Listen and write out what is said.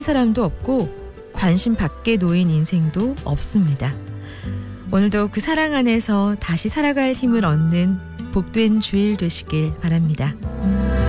사람도 없고 관심 밖에 놓인 인생도 없습니다. 오늘도 그 사랑 안에서 다시 살아갈 힘을 얻는 복된 주일 되시길 바랍니다.